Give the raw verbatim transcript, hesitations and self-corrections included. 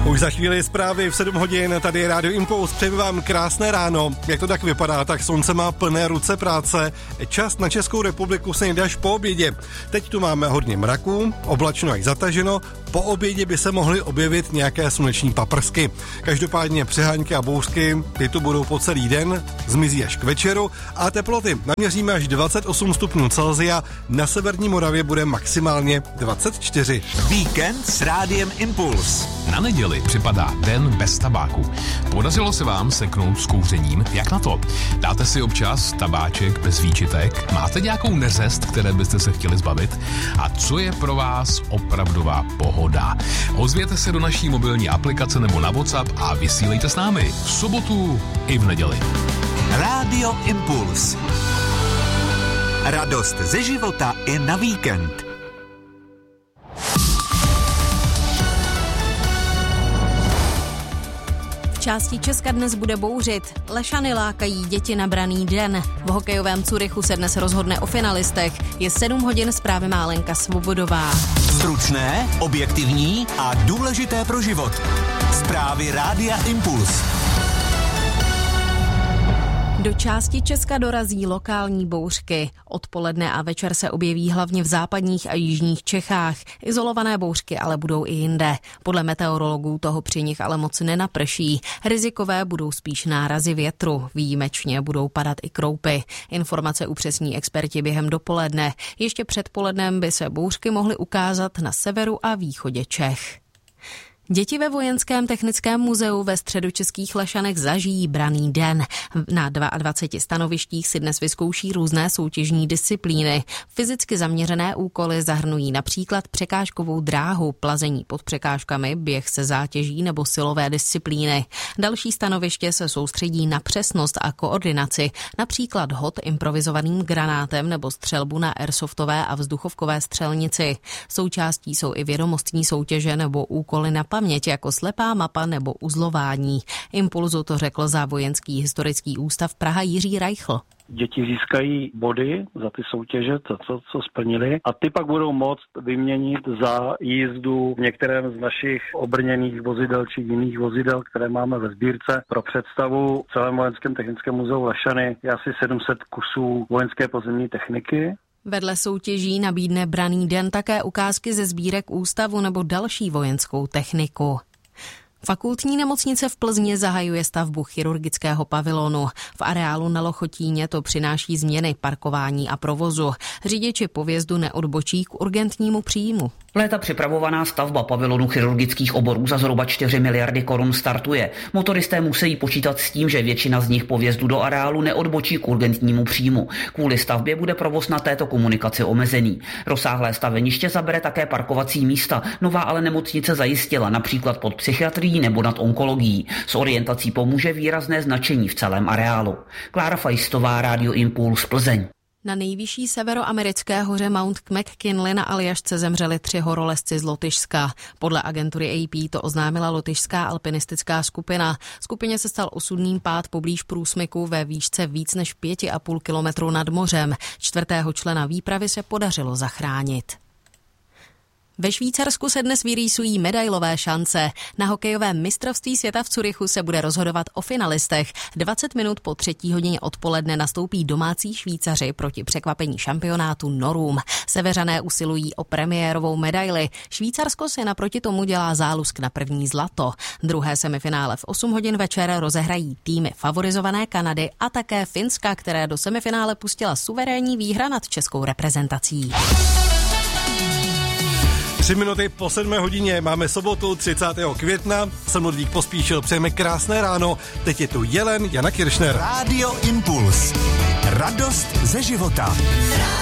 Už za chvíli zprávy v sedm hodin, tady je Rádio Impuls, přeji vám krásné ráno. Jak to tak vypadá, tak slunce má plné ruce práce, čas na Českou republiku se jde až po obědě. Teď tu máme hodně mraků, oblačno až zataženo, po obědě by se mohly objevit nějaké sluneční paprsky. Každopádně přehánky a bouřky, ty tu budou po celý den, zmizí až k večeru a teploty naměříme až dvacet osm stupňů Celsia, na severní Moravě bude maximálně dvacet čtyři. Víkend s Rádiem Impuls. Na neděli připadá den bez tabáku. Podařilo se vám seknout s kouřením? Jak na to? Dáte si občas tabáček bez výčitek? Máte nějakou neřest, které byste se chtěli zbavit? A co je pro vás opravdová pohoda? Ozvěte se do naší mobilní aplikace nebo na WhatsApp a vysílejte s námi v sobotu i v neděli. Rádio Impuls. Radost ze života i na víkend. V části Česka dnes bude bouřit. Lešany lákají děti na branný den. V hokejovém Curychu se dnes rozhodne o finalistech. Je sedm hodin, zprávy má Lenka Svobodová. Stručné, objektivní a důležité pro život. Zprávy Rádia Impuls. Do části Česka dorazí lokální bouřky. Odpoledne a večer se objeví hlavně v západních a jižních Čechách. Izolované bouřky ale budou i jinde. Podle meteorologů toho při nich ale moc nenaprší. Rizikové budou spíš nárazy větru. Výjimečně budou padat i kroupy. Informace upřesní experti během dopoledne. Ještě předpolednem by se bouřky mohly ukázat na severu a východě Čech. Děti ve Vojenském technickém muzeu ve středočeských Lešanech zažijí branný den. Na dvaceti dvou stanovištích si dnes vyzkouší různé soutěžní disciplíny. Fyzicky zaměřené úkoly zahrnují například překážkovou dráhu, plazení pod překážkami, běh se zátěží nebo silové disciplíny. Další stanoviště se soustředí na přesnost a koordinaci, například hod improvizovaným granátem nebo střelbu na airsoftové a vzduchovkové střelnici. Součástí jsou i vědomostní soutěže nebo úkoly na paměť jako slepá mapa nebo uzlování. Impulzu to řekl za Vojenský historický ústav Praha Jiří Reichl. Děti získají body za ty soutěže, to, co, co splnili, a ty pak budou moct vyměnit za jízdu v některém z našich obrněných vozidel či jiných vozidel, které máme ve sbírce. Pro představu v celém Vojenském technickém muzeu Lešany je asi sedm set kusů vojenské pozemní techniky. Vedle soutěží nabídne branný den také ukázky ze sbírek ústavu nebo další vojenskou techniku. Fakultní nemocnice v Plzni zahajuje stavbu chirurgického pavilonu. V areálu na Lochotíně to přináší změny parkování a provozu. Řidiči po vjezdu neodbočí k urgentnímu příjmu. Léta připravovaná stavba pavilonu chirurgických oborů za zhruba čtyři miliardy korun startuje. Motoristé musí počítat s tím, že většina z nich po vjezdu do areálu neodbočí k urgentnímu příjmu. Kvůli stavbě bude provoz na této komunikaci omezený. Rozsáhlé staveniště zabere také parkovací místa. Nová ale nemocnice zajistila například pod psychiatrií nebo nad onkologií. S orientací pomůže výrazné značení v celém areálu. Klára Fajstová, Rádio Impuls, Plzeň. Na nejvyšší severoamerické hoře Mount McKinley na Aljašce zemřeli tři horolezci z Lotyšska. Podle agentury A P to oznámila lotyšská alpinistická skupina. Skupině se stal osudným pád poblíž průsmyku ve výšce víc než pět a půl kilometru nad mořem. Čtvrtého člena výpravy se podařilo zachránit. Ve Švýcarsku se dnes vyrýsují medailové šance. Na hokejovém mistrovství světa v Curychu se bude rozhodovat o finalistech. dvacet minut po třetí hodině odpoledne nastoupí domácí Švýcaři proti překvapení šampionátu Norům. Seveřané usilují o premiérovou medaili. Švýcarsko se naproti tomu dělá zálusk na první zlato. Druhé semifinále v osm hodin večer rozehrají týmy favorizované Kanady a také Finska, které do semifinále pustila suverénní výhra nad českou reprezentací. Tři minuty po sedmé hodině máme sobotu třicátého května. Jsem Ludvík Pospíšil, přejeme krásné ráno. Teď je tu Jelen Jana Kiršner. Rádio Impuls. Radost ze života.